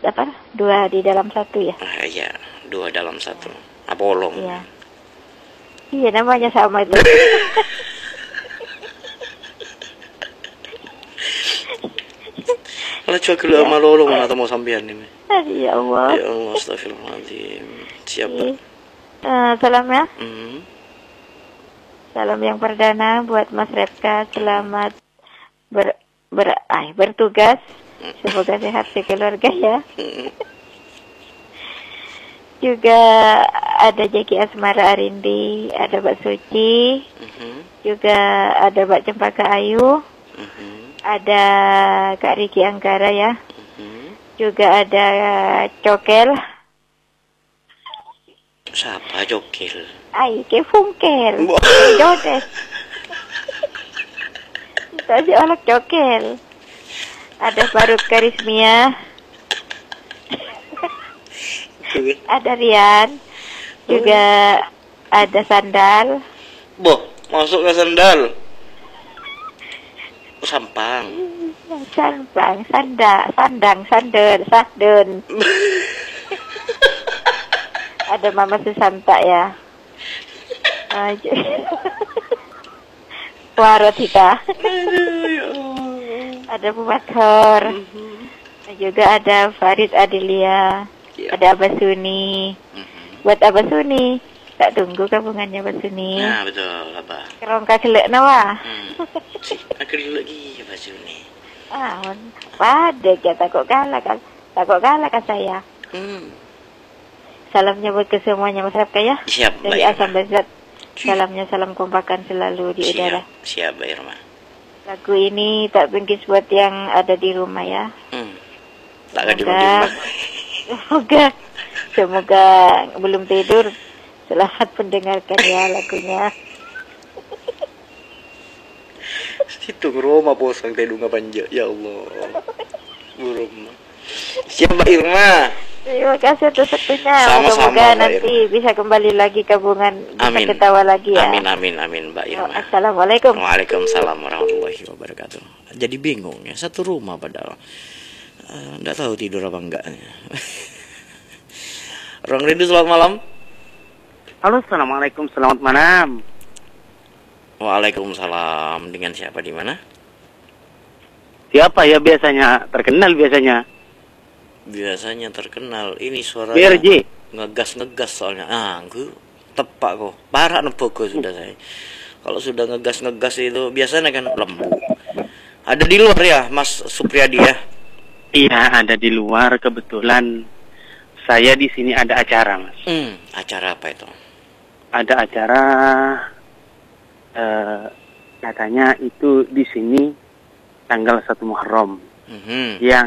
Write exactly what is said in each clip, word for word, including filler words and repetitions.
apa? Dua di dalam satu ya? Ah, iya, dua dalam satu. Abolong. Iya. Iya, namanya sama itu. Kalau coba keluar sama lolong atau mau sampean ini. Ya Allah. Ya Allah, astagfirullahaladzim. Siapa? Uh, salam ya. Hmm. Salam yang perdana buat Mas Repka. Selamat ber, ber, ay, bertugas. Semoga sehat sekeluarga ya. Juga ada Jeki Asmara Arindi, ada Mbak Suci, Uh-huh. juga ada Mbak Cempaka Ayu, Uh-huh. ada Kak Riki Anggara ya, Uh-huh. juga ada Cokel. Siapa Cokel? Ay, ke Fungkel, Wah. Jodes. Tadi oleh Cokel. Ada Faruk Karismia, ada Rian, juga ada Sandal. Boh, masuk ke sandal. Sampang. Sandang, sanda, sandang, sandel, sadun. Ada Mama Susanta ya. Warotika. Ada Bumathor. Juga ada Farid Adilia. Ya. Ada Abah Suni. Buat Abah Suni, tak tunggu kabungannya Abah Suni. Nah, betul, apa? Kerongka kelek nawa. Hmm. Aku dulu lagi ya baju ini. Ah, pada ya takut kalah kan. Takut kalah kan saya. Hmm. Salamnya buat ke semuanya Mas Rapka ya. Siap, Dari Mbak Asam Irma. Bazat. Salamnya salam kompakan selalu di udara. Siap, siap, Mbak Irma. Lagu ini tak bengkis buat yang ada di rumah ya. Hmm. Tak akan Semoga, dimana. semoga, semoga belum tidur. Selamat mendengarkan ya lagunya. Situ Roma posang tedunga panja. Ya Allah. Burung. Siap, Mbak Irma. Terima kasih atas waktunya. Sama-sama, Semoga Mbak nanti bisa kembali lagi kabungan, bisa Amin. ketawa lagi ya. Amin, amin, amin, Mbak Oh, Irma. Assalamualaikum. Waalaikumsalam warahmatullahi wabarakatuh. Jadi bingung ya, satu rumah padahal. Enggak tahu tidur apa enggaknya. Rong Rindu, selamat malam. Halo, assalamualaikum, selamat malam. Waalaikumsalam. Dengan siapa di mana? Siapa ya biasanya terkenal biasanya? Biasanya terkenal. Ini suara B R J. ngegas-ngegas soalnya. Ah, aku tepak kok. Parah nepoko sudah saya. Kalau sudah ngegas-ngegas itu biasanya kan lembut. Ada di luar ya, Mas Supriyadi ya? Iya, ada di luar. Kebetulan saya di sini ada acara, Mas. Hmm, acara apa itu? Ada acara eh, katanya itu di sini tanggal satu Muharram. Mhm. Yang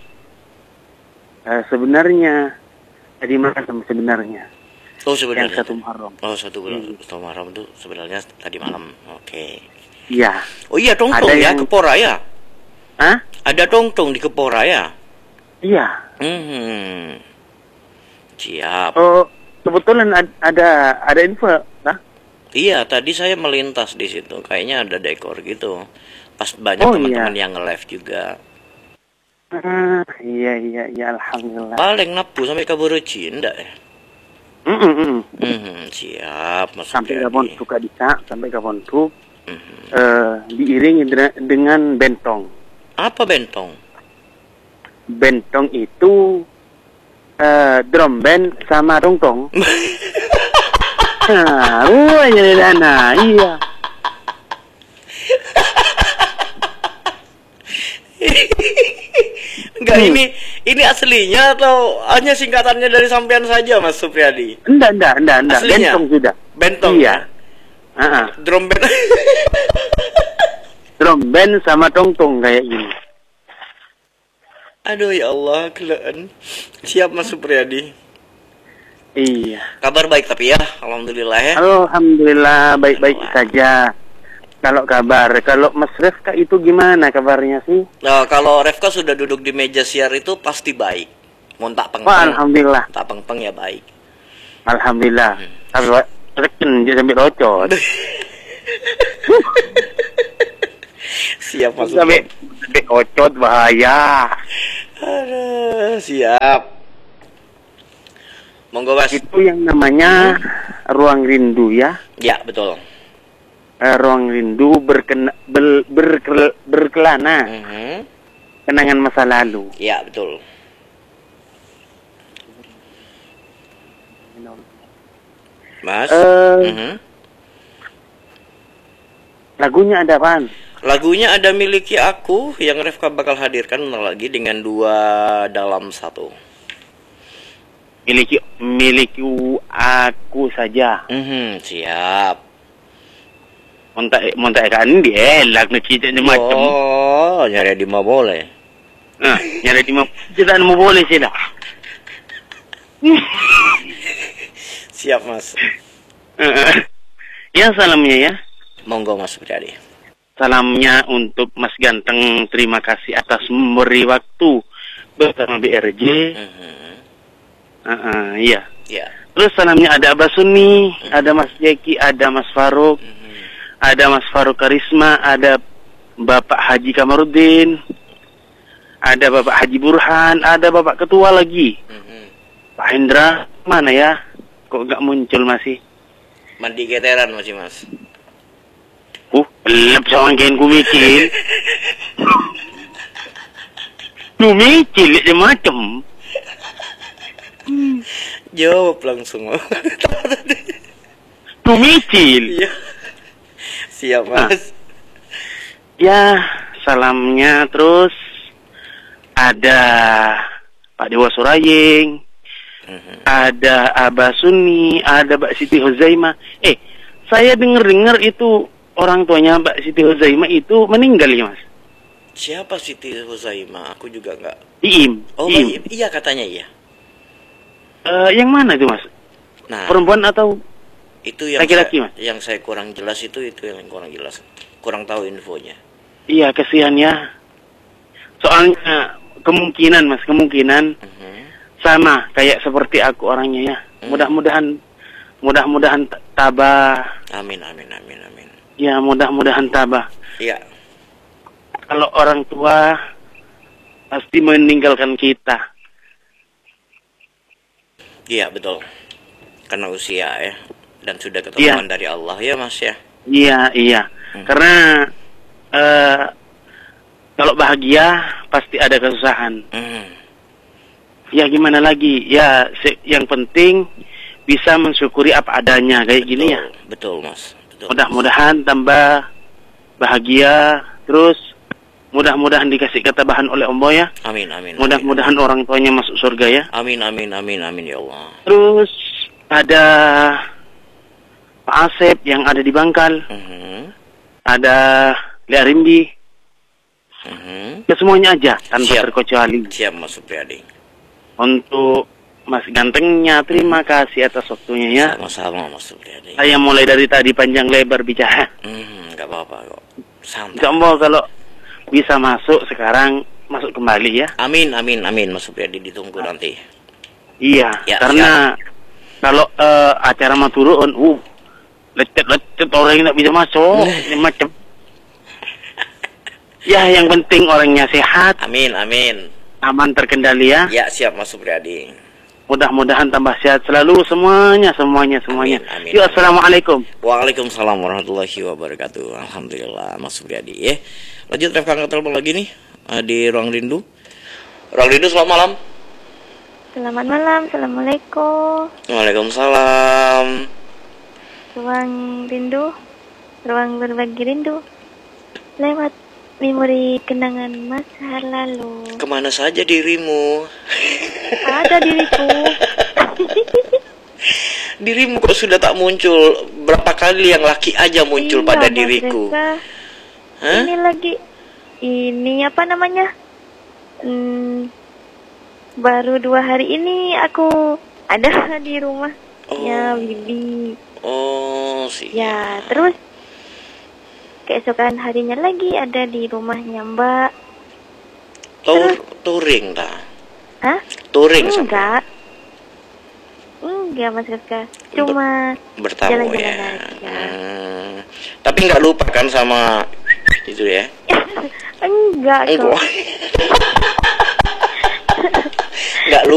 eh, sebenarnya tadi malam sebenarnya. Oh, sebenarnya. Yang satu Muharram. Oh, satu bulan Hmm. satu Muharram itu sebenarnya tadi malam. Oke. Iya. Oh iya, tongtong Ada ya, yang- Kepora ya? Hah? Ada tongtong di Kepora ya? Iya. Hmm. Siap. Oh, kebetulan ad- ada ada info, nah? Iya, tadi saya melintas di situ. Kayaknya ada dekor gitu. Pas banyak Oh, teman-teman iya. yang nge-live juga. Ah, iya iya iya alhamdulillah. Paling napu sampai ke Boruci, enggak ya? Mm -mm, mm. Hmm, siap, Mas Sampai Supriyadi. kapan suka disa, sampai kapan tuh Mhm. eh, diiringi dera- dengan bentong. Apa bentong? Bentong itu eh, drum band sama tongtong. Nah, ruangnya di sana, iya. Enggak, Hmm. ini ini aslinya atau hanya singkatannya dari sampean saja, Mas Supriyadi? Enggak, enggak, enggak, enggak. Aslinya? Bentong sudah. Bentong. Iya. Ya? Ah, ah. Drum band. Drum band sama tongtong kayak gini. Aduh ya Allah, kelaan. Siap, Mas Supriyadi. Iya. Kabar baik tapi ya, alhamdulillah ya. Alhamdulillah baik-baik Alhamdulillah. saja. Kalau kabar, kalau Mas Refka itu gimana kabarnya sih? Nah, kalau Refka sudah duduk di meja siar itu pasti baik. Mau tak Wah, peng-peng. alhamdulillah. Tak peng-peng ya baik. Alhamdulillah. Hmm. Tapi reken dia sampai locot. Siap, Mas Sampai Supriyadi. sampai ocot bahaya. Aduh, siap. Monggo Mas. Itu yang namanya ruang rindu ya. Ya, betul. Eh, ruang rindu berkena, bel, berkel, berkelana. Mhm. Kenangan masa lalu. Ya, betul. Mas. Eh, Mhm. Lagunya ada apaan? Lagunya ada miliki aku yang Refka bakal hadirkan lagi dengan dua dalam satu. Miliki miliki aku saja. Mhm, siap. Montak montak kan dia elak nak kita ni macam. Oh, nyari di mana boleh. Nah, nyari di mana kita mau boleh sih dah. Siap Mas. Ya salamnya ya. Monggo Mas Supriyadi. Salamnya untuk Mas Ganteng. Terima kasih atas memberi waktu bersama B R J. Mhm. Uh, uh, iya. Ya. Terus salamnya ada Abah Suni, ada Mas Jeki, ada Mas Faruk, Mhm. ada Mas Faruk Karisma, ada Bapak Haji Kamarudin, ada Bapak Haji Burhan, ada Bapak Ketua lagi. Mhm. Pak Hendra, mana ya? Kok nggak muncul masih? Mandi geteran masih Mas. Uh, lep sama kain ku mikir. Lu mikir dia macam. Jawab langsung. Lu mikir. Iya. Siap Mas. Ya, salamnya terus ada Pak Dewa Suraying, Mhm. ada Abah Suni, ada Mbak Siti Huzaimah. Eh, saya dengar-dengar itu orang tuanya Mbak Siti Huzaimah itu meninggal ya Mas? Siapa Siti Huzaimah? Aku juga enggak. Iim. Oh, Iim. iya katanya iya. Eh, yang mana itu Mas? Nah, Perempuan atau itu yang laki-laki, saya, Mas? yang saya kurang jelas itu itu yang kurang jelas. Kurang tahu infonya. Iya, kesian ya. Soalnya kemungkinan Mas, kemungkinan Mhm. sama kayak seperti aku orangnya ya. Hmm. Mudah-mudahan mudah-mudahan t- tabah. Amin amin amin amin. Ya, mudah-mudahan tabah. Iya. Kalau orang tua pasti meninggalkan kita. Iya, betul. Karena usia ya dan sudah ketentuan Iya. dari Allah ya, Mas ya. Iya, iya. Hmm. Karena eh, kalau bahagia pasti ada kesusahan. Mhm. Ya gimana lagi? Ya se- yang penting bisa mensyukuri apa adanya kayak gini ya. Betul, Mas. Betul. Mudah-mudahan tambah bahagia terus. Mudah-mudahan dikasih ketabahan oleh Allah ya. Amin amin. Mudah-mudahan orang tuanya masuk surga ya. Amin amin amin amin ya Allah. Terus ada Pak Asep yang ada di Bangkal, Mhm. ada Lea Rimbi, Mhm. ya semuanya aja tanpa Siap. terkecuali. Siap Mas Supriyadi. Untuk Mas Gantengnya, terima kasih atas waktunya ya. Sama-sama Mas Supriyadi. Saya mulai dari tadi panjang lebar bicara. Hmm, nggak apa-apa kok. Santai. Insya Allah kalau bisa masuk sekarang, masuk kembali ya. Amin, amin, amin Mas Supriyadi, ditunggu nanti. Iya, Ya, karena kalau eh, acara maturun, uh, lecet-lecet orang yang tidak bisa masuk, ini macam. Ya, yang penting orangnya sehat, Amin, amin. aman terkendali ya. Ya, siap Mas Supriyadi. Mudah-mudahan tambah sehat selalu semuanya, semuanya, semuanya. Amin, amin, Yuk, amin. assalamualaikum. Waalaikumsalam warahmatullahi wabarakatuh. Alhamdulillah Mas Supriyadi ya. Lanjut Ref angkat telepon lagi nih eh, di Ruang Rindu. Ruang Rindu selamat malam. Selamat malam, Assalamualaikum. Waalaikumsalam. Ruang rindu, ruang berbagi rindu. Lewat memori kenangan masa lalu. Kemana saja dirimu? Ada diriku. Dirimu kok sudah tak muncul. Berapa kali yang laki aja muncul Iya, pada Mas diriku? Reza. Hah? Ini lagi, ini apa namanya? Hmm, baru dua hari ini aku ada di rumah. Oh. Ya, Bibi. Oh, sih. Ya, terus keesokan harinya lagi ada di rumahnya Mbak. Tur touring dah. Hah? Touring sama Enggak. Enggak, Mas Rizka. Cuma bertamu jalan-jalan ya. aja. Hmm. Tapi nggak lupa kan sama itu ya? enggak kok. Enggak. Nggak